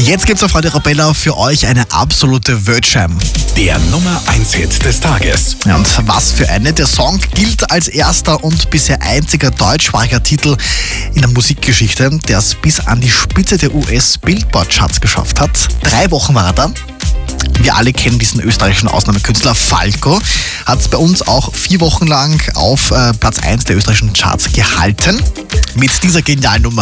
Jetzt gibt's auf Radio Arabella für euch eine absolute Wörtscheibe. Der Nummer 1 Hit des Tages. Ja, und was für eine. Der Song gilt als erster und bisher einziger deutschsprachiger Titel in der Musikgeschichte, der es bis an die Spitze der US-Billboard-Charts geschafft hat. 3 Wochen war er da. Wir alle kennen diesen österreichischen Ausnahmekünstler Falco. Hat es bei uns auch 4 Wochen lang auf Platz 1 der österreichischen Charts gehalten. Mit dieser genialen Nummer